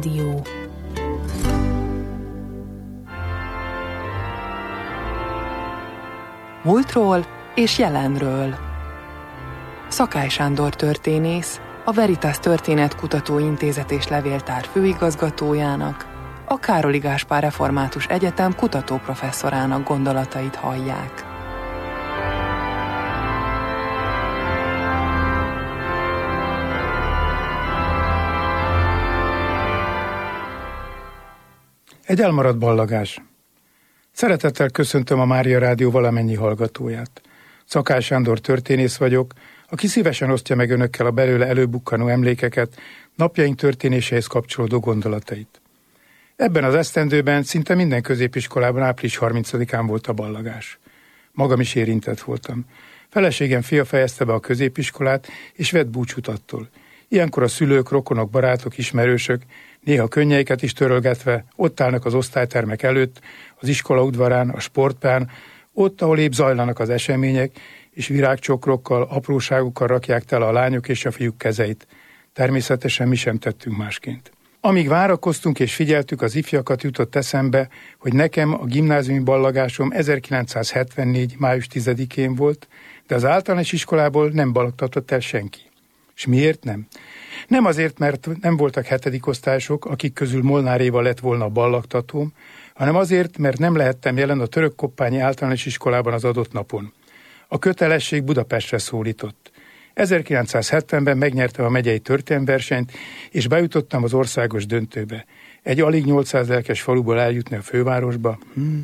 Dió. Múltról és jelenről. Szakály Sándor történész, a Veritas Történetkutató Intézet és Levéltár főigazgatójának, a Károli Gáspár Református Egyetem kutatóprofesszorának gondolatait hallják. Egy elmaradt ballagás. Szeretettel köszöntöm a Mária Rádió valamennyi hallgatóját. Szakály Sándor történész vagyok, aki szívesen osztja meg önökkel a belőle előbukkanó emlékeket, napjaink történéséhez kapcsolódó gondolatait. Ebben az esztendőben szinte minden középiskolában április 30-án volt a ballagás. Magam is érintett voltam. Feleségem fia fejezte be a középiskolát, és vett búcsút attól. Ilyenkor a szülők, rokonok, barátok, ismerősök, néha könnyeiket is törölgetve ott állnak az osztálytermek előtt, az iskola udvarán, a sportpán, ott, ahol épp zajlanak az események, és virágcsokrokkal, apróságokkal rakják tele a lányok és a fiúk kezeit. Természetesen mi sem tettünk másként. Amíg várakoztunk és figyeltük az ifjakat, jutott eszembe, hogy nekem a gimnáziumi ballagásom 1974. május 10-én volt, de az általános iskolából nem ballagtatott el senki. És miért nem? Nem azért, mert nem voltak hetedikosztályosok, akik közül Molnár Éva lett volna a ballagtatóm, hanem azért, mert nem lehettem jelen a Törökkoppányi Általános Iskolában az adott napon. A kötelesség Budapestre szólított. 1970-ben megnyertem a megyei történelemversenyt, és bejutottam az országos döntőbe. Egy alig 800 lelkes faluból eljutni a fővárosba.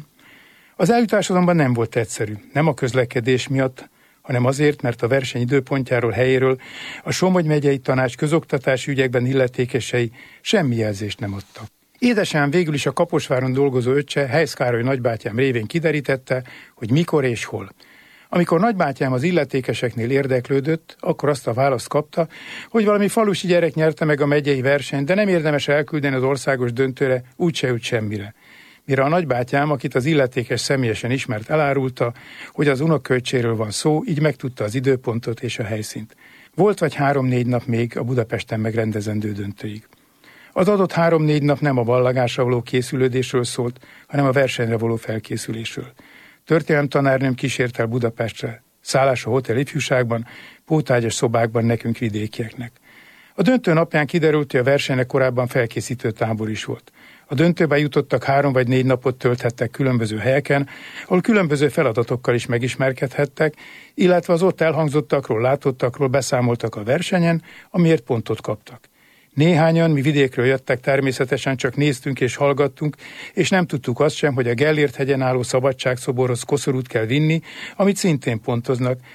Az eljutás azonban nem volt egyszerű. Nem a közlekedés miatt, hanem azért, mert a verseny időpontjáról, helyéről a Somogy megyei tanács közoktatási ügyekben illetékesei semmi jelzést nem adtak. Édesem végül is a Kaposváron dolgozó öccse, Heisz Károly nagybátyám révén kiderítette, hogy mikor és hol. Amikor nagybátyám az illetékeseknél érdeklődött, akkor azt a választ kapta, hogy valami falusi gyerek nyerte meg a megyei versenyt, de nem érdemes elküldeni az országos döntőre, úgyse jut semmire. Mire a nagybátyám, akit az illetékes személyesen ismert, elárulta, hogy az unokaöccséről van szó, így megtudta az időpontot és a helyszínt. Volt vagy 3-4 nap még a Budapesten megrendezendő döntőig. Az adott 3-4 nap nem a ballagásra való készülődésről szólt, hanem a versenyre való felkészülésről. Történelemtanárnőm kísért el Budapestre, szállás a Hotel Ifjúságban, pótágyas szobákban nekünk vidékieknek. A döntő napján kiderült, hogy a versenynek korábban felkészítő tábor is volt. A döntőbe jutottak 3 vagy 4 napot tölthettek különböző helyeken, ahol különböző feladatokkal is megismerkedhettek, illetve az ott elhangzottakról, látottakról beszámoltak a versenyen, amiért pontot kaptak. Néhányan, mi vidékről jöttek, természetesen csak néztünk és hallgattunk, és nem tudtuk azt sem, hogy a Gellért hegyen álló szabadságszoborhoz koszorút kell vinni, amit szintén pontoznak,